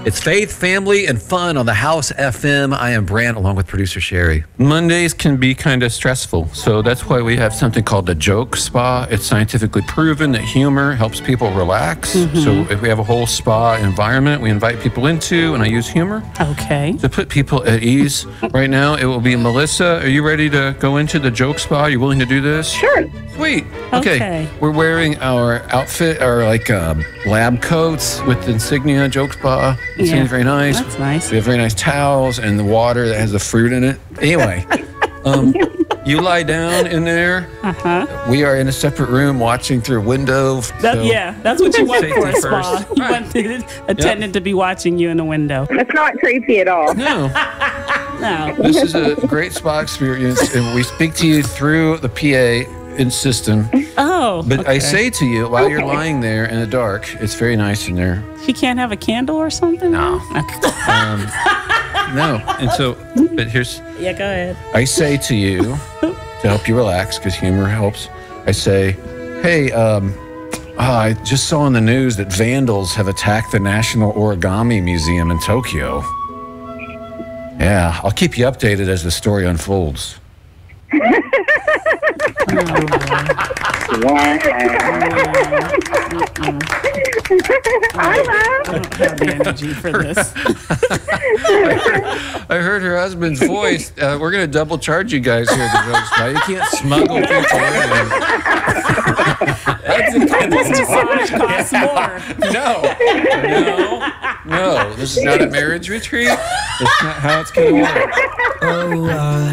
It's faith, family, and fun on the House FM. I am Brant, along with producer Sherry. Mondays can be kind of stressful, so that's why we have something called the Joke Spa. It's scientifically proven that humor helps people relax. So if we have a whole spa environment we invite people into, and I use humor to put people at ease. Right now, it will be Melissa. Are you ready to go into the Joke Spa? Are you willing to do this? Sure. Sweet. Okay. We're wearing our outfit, our lab coats with insignia Joke Spa. It seems very nice. That's nice. We have very nice towels and the water that has the fruit in it. Anyway, you lie down in there. We are in a separate room watching through a window. That's what you want for a spa. First. You want the attendant to be watching you in the window. That's not creepy at all. No. No. This is a great spa experience, and we speak to you through the PA system. But I say to you, while you're lying there in the dark, it's very nice in there. She can't have a candle or something? No. No. And so, but here's... Yeah, go ahead. I say to you, to help you relax, because humor helps, I say, hey, I just saw on the news that vandals have attacked the National Origami Museum in Tokyo. Yeah, I'll keep you updated as the story unfolds. I don't have the energy for this. I heard her husband's voice. We're going to double charge you guys here at the Joke Spa. You can't smuggle people in. This massage costs more. No. This is not a marriage retreat. That's not how it's going to work.